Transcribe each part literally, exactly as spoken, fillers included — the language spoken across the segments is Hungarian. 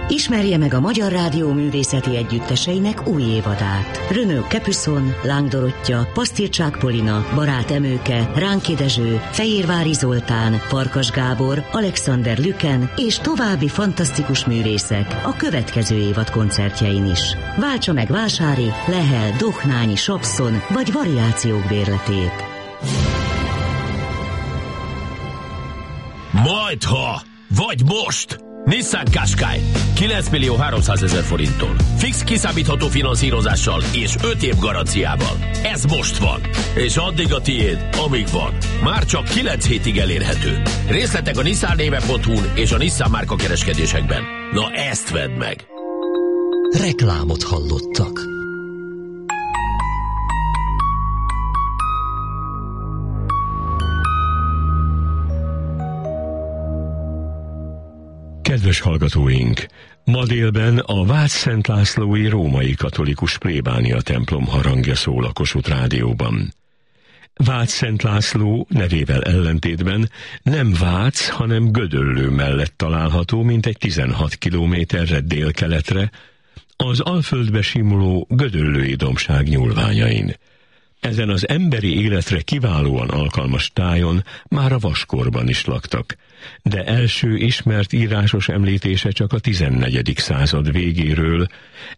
Ismerje meg a Magyar Rádió művészeti együtteseinek új évadát. Renaud Capuçon, Láng Dorottya, Pasztircsák Polina, Barát Emőke, Ránki Dezső, Fehérvári Zoltán, Farkas Gábor, Alexander Lüken és további fantasztikus művészek a következő évad koncertjein is. Váltsa meg Vásári, Lehel, Dohnányi, Sapszon vagy variációk bérletét. Majdha, vagy most! Nissan Qashqai kilenc millió háromszázezer forinttól. Fix kiszámítható finanszírozással és öt év garanciával. Ez most van. És addig a tiéd, amíg van. Már csak kilenc hétig elérhető. Részletek a nissan néve pont hu-n és a Nissan márka kereskedésekben. Na ezt vedd meg! Reklámot hallottak. Kedves hallgatóink! Ma délben a Vác-Szent Lászlói római katolikus plébánia templom harangja szól a Kossuth Rádióban. Vác-Szent László nevével ellentétben nem Vác, hanem Gödöllő mellett található, mintegy tizenhat kilométerre délkeletre, az Alföldbe simuló Gödöllői dombság nyúlványain. Ezen az emberi életre kiválóan alkalmas tájon már a vaskorban is laktak, de első ismert írásos említése csak a tizennegyedik század végéről,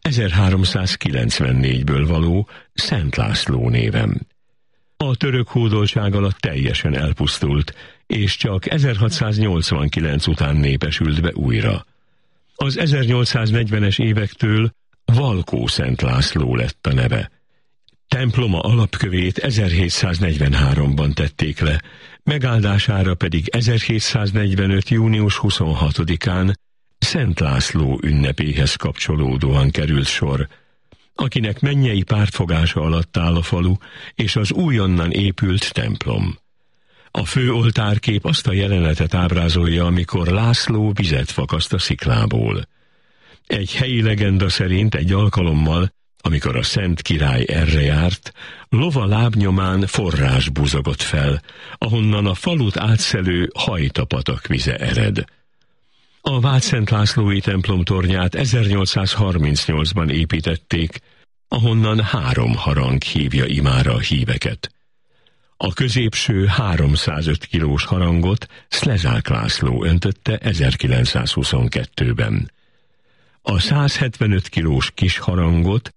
ezerháromszázkilencvennégyből való Szent László néven. A török hódoltság alatt teljesen elpusztult, és csak ezerhatszáznyolcvankilenc után népesült be újra. Az ezernyolcszáznegyvenes évektől Valkó Szent László lett a neve. Temploma alapkövét ezerhétszáznegyvenháromban tették le, megáldására pedig ezerhétszáznegyvenöt. június huszonhatodikán Szent László ünnepéhez kapcsolódóan került sor, akinek mennyei pártfogása alatt áll a falu és az újonnan épült templom. A fő oltárkép azt a jelenetet ábrázolja, amikor László vizet fakaszt a sziklából. Egy helyi legenda szerint egy alkalommal, amikor a Szent Király erre járt, lova lábnyomán forrás buzogott fel, ahonnan a falut átszelő Hajta-patak vize ered. A Vác-Szent Lászlói templom tornyát ezernyolcszázharmincnyolcban építették, ahonnan három harang hívja imára a híveket. A középső háromszázöt kilós harangot Szlezák László öntötte ezerkilencszázhuszonkettőben. A százhetvenöt kilós kis harangot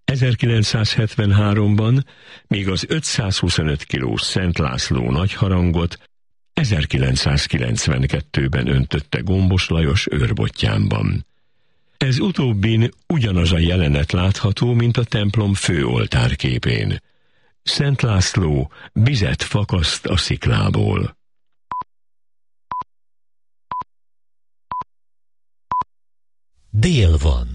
ezerkilencszázhetvenháromban, míg az ötszázhuszonöt kilós Szent László nagy harangot ezerkilencszázkilencvenkettőben öntötte Gombos Lajos Őrbottyánban. Ez utóbbin ugyanaz a jelenet látható, mint a templom főoltárképén. Szent László vizet fakaszt a sziklából. Dél van.